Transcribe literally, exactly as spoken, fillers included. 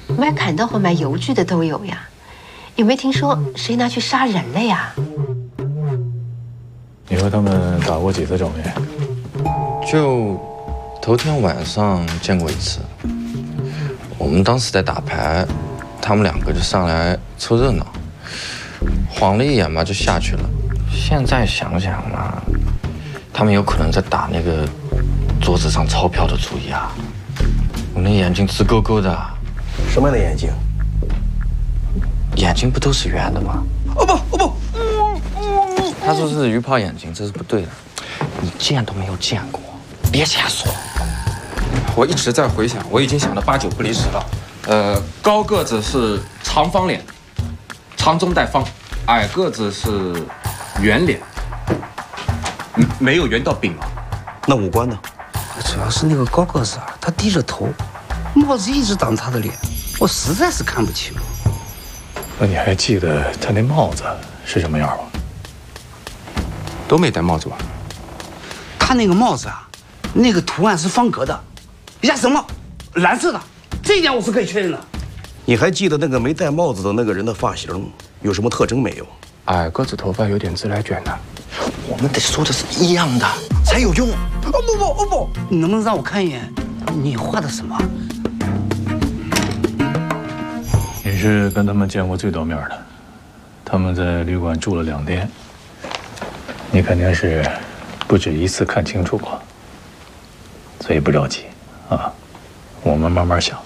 卖砍刀和卖邮具的都有呀。有没有听说谁拿去杀人了呀？ 你和他们打过几次照面？ 就头天晚上见过一次。我们当时在打牌，他们两个就上来凑热闹，晃了一眼嘛就下去了。现在想想嘛，他们有可能在打那个桌子上钞票的主意啊。我那眼睛直勾勾的。 什么样的眼睛？ 眼睛不都是圆的吗？ 哦不哦不， 他说是鱼泡眼睛，这是不对的。你见都没有见过，别瞎说。 我一直在回想，我已经想得八九不离十了。呃，高个子是长方脸，长中带方；矮个子是圆脸，嗯，没有圆到饼啊。 那五官呢？ 主要是那个高个子啊，他低着头，帽子一直挡他的脸，我实在是看不清。 那你还记得他那帽子是什么样吗？ 都没戴帽子吧？ 他那个帽子啊，那个图案是方格的，呀什么蓝色的，这一点我是可以确认的。 你还记得那个没戴帽子的那个人的发型有什么特征没有？ 矮个子头发有点自来卷的。 我们得说的是一样的才有用。 哦不不哦不，你能不能让我看一眼你画的什么？ 你是跟他们见过最多面的，他们在旅馆住了两天，你肯定是不止一次看清楚过，所以不着急啊，我们慢慢想。